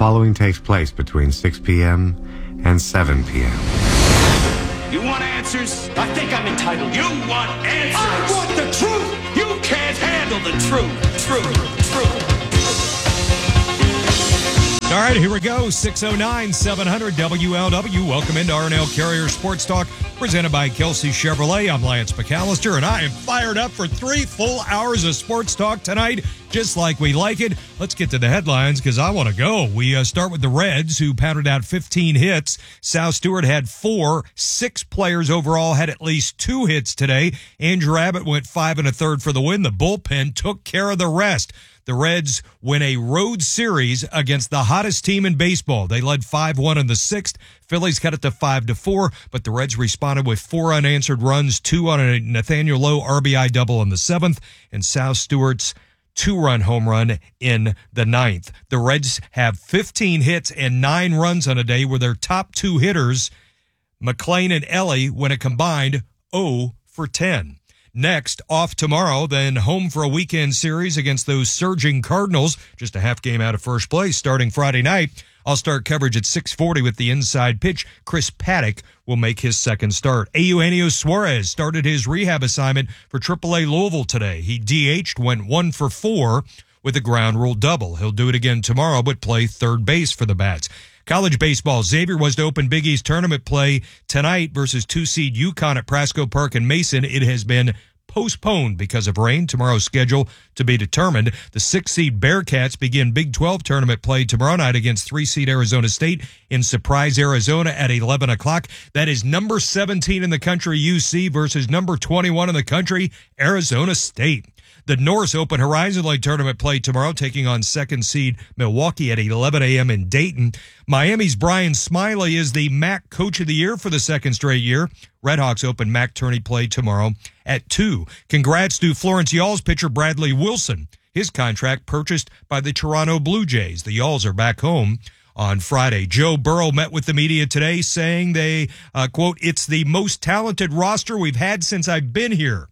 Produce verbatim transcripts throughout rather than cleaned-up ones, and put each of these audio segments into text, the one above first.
following takes place between six p.m. and seven p.m. You want answers? I think I'm entitled. You want answers? I want the truth! You can't handle the truth. Truth. Truth. All right, here we go. six oh nine, seven hundred W L W. Welcome into R and L Carrier Sports Talk, presented by Kelsey Chevrolet. I'm Lance McAllister, and I am fired up for three full hours of sports talk tonight, just like we like it. Let's get to the headlines, because I want to go. We uh, start with the Reds, who pounded out fifteen hits. Sal Stewart had four. Six players overall had at least two hits today. Andrew Abbott went five and a third for the win. The bullpen took care of the rest. The Reds win a road series against the hottest team in baseball. They led five one in the sixth. Phillies cut it to five to four, but the Reds responded with four unanswered runs, two on a Nathaniel Lowe R B I double in the seventh, and Sal Stewart's two-run home run in the ninth. The Reds have fifteen hits and nine runs on a day, where their top two hitters, McClain and Ellie, went a combined oh for ten. Next, off tomorrow, then home for a weekend series against those surging Cardinals, just a half game out of first place starting Friday night. I'll start coverage at six forty with the inside pitch. Chris Paddock will make his second start. Eugenio Suarez started his rehab assignment for triple A Louisville today. He D H'd, went one for four with a ground rule double. He'll do it again tomorrow, but play third base for the Bats. College baseball, Xavier was to open Big East tournament play tonight versus two-seed UConn at Prasco Park in Mason. It has been postponed because of rain. Tomorrow's schedule to be determined. The six-seed Bearcats begin Big twelve tournament play tomorrow night against three-seed Arizona State in Surprise, Arizona at eleven o'clock. That is number seventeen in the country, U C, versus number twenty-one in the country, Arizona State. The Norris Open Horizon League tournament play tomorrow, taking on second seed Milwaukee at eleven a.m. in Dayton. Miami's Brian Smiley is the M A C Coach of the Year for the second straight year. Redhawks Open M A C tourney play tomorrow at two. Congrats to Florence Y'all's pitcher Bradley Wilson. His contract purchased by the Toronto Blue Jays. The Y'alls are back home on Friday. Joe Burrow met with the media today, saying they, uh, quote, "It's the most talented roster we've had since I've been here."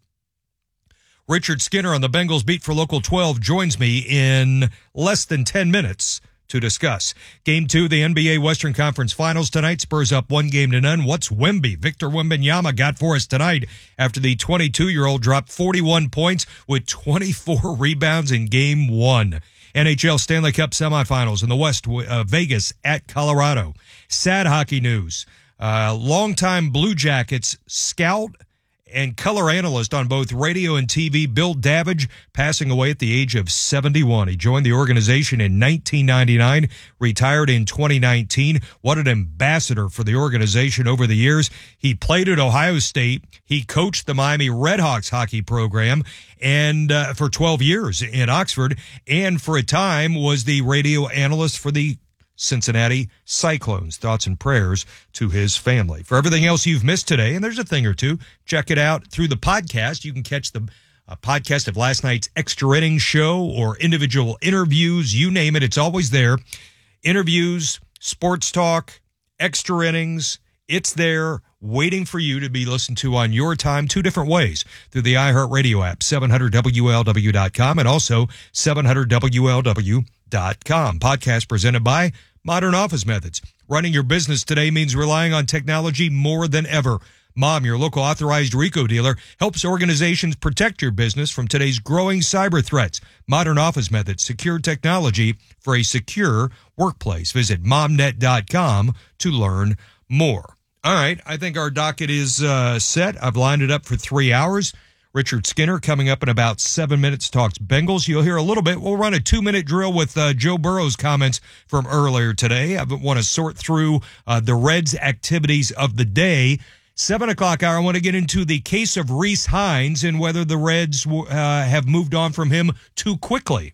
Richard Skinner on the Bengals beat for Local twelve joins me in less than ten minutes to discuss. Game two, the N B A Western Conference Finals tonight. Spurs up one game to none. What's Wemby, Victor Wembanyama, got for us tonight after the twenty-two-year-old dropped forty-one points with twenty-four rebounds in game one? N H L Stanley Cup semifinals in the West, uh, Vegas at Colorado. Sad hockey news. Uh, longtime Blue Jackets scout and color analyst on both radio and T V, Bill Davidge, passing away at the age of seventy-one. He joined the organization in nineteen ninety-nine, retired in twenty nineteen. What an ambassador for the organization over the years. He played at Ohio State. He coached the Miami Redhawks hockey program and uh, for twelve years in Oxford, and for a time was the radio analyst for the Cincinnati Cyclones. Thoughts and prayers to his family. For everything else you've missed today, and there's a thing or two, check it out through the podcast. You can catch the uh, podcast of last night's extra innings show or individual interviews. You name it, it's always there. Interviews, sports talk, extra innings. It's there waiting for you to be listened to on your time, two different ways, through the iHeartRadio app, seven hundred W L W dot com, and also seven hundred W L W dot com. Podcast presented by Modern Office Methods. Running your business today means relying on technology more than ever. Mom, your local authorized Rico dealer, helps organizations protect your business from today's growing cyber threats. Modern Office Methods, secure technology for a secure workplace. Visit momnet dot com to learn more. All right, I think our docket is uh, set. I've lined it up for three hours. Richard Skinner coming up in about seven minutes, talks Bengals. You'll hear a little bit. We'll run a two-minute drill with uh, Joe Burrow's comments from earlier today. I want to sort through uh, the Reds' activities of the day. Seven o'clock hour, I want to get into the case of Rece Hinds and whether the Reds uh, have moved on from him too quickly.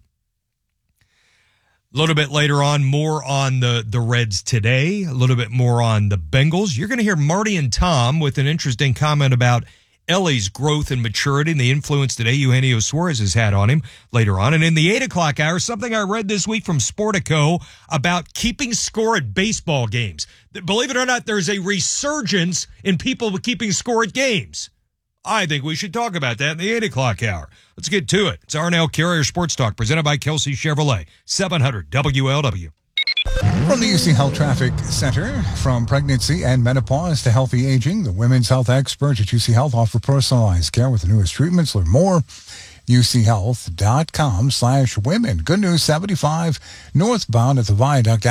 A little bit later on, more on the, the Reds today, a little bit more on the Bengals. You're going to hear Marty and Tom with an interesting comment about Ellie's growth and maturity and the influence that Eugenio Suarez has had on him later on. And in the eight o'clock hour, something I read this week from Sportico about keeping score at baseball games. Believe it or not, there's a resurgence in people keeping score at games. I think we should talk about that in the eight o'clock hour. Let's get to it. It's R and L Carrier Sports Talk presented by Kelsey Chevrolet, seven hundred W L W. From the U C Health Traffic Center, from pregnancy and menopause to healthy aging, the women's health experts at U C Health offer personalized care with the newest treatments. Learn more. U C health dot com slash women. Good News seventy-five northbound at the Viaduct.